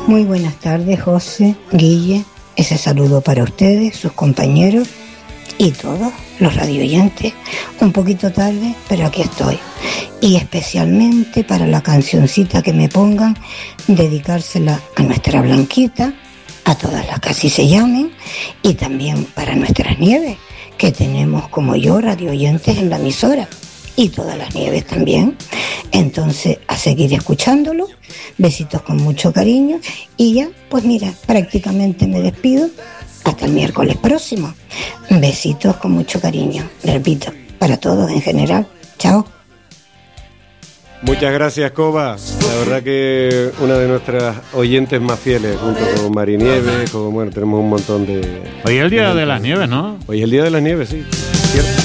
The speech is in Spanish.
Muy buenas tardes, José, Guille. Ese saludo para ustedes, sus compañeros y todos los radioyentes. Un poquito tarde, pero aquí estoy. Y especialmente para la cancioncita que me pongan, dedicársela a nuestra Blanquita, a todas las que así se llamen, y también para nuestras Nieves, que tenemos como yo radioyentes en la emisora, y todas las Nieves también. Entonces, a seguir escuchándolo, besitos con mucho cariño, y ya, pues mira, prácticamente me despido hasta el miércoles próximo. Besitos con mucho cariño, repito, para todos en general. Chao. Muchas gracias, Coba. La verdad que una de nuestras oyentes más fieles, junto con Marinieves, bueno, tenemos un montón de... Hoy es el Día de las Nieves, ¿no? Hoy es el Día de las Nieves, sí, cierto.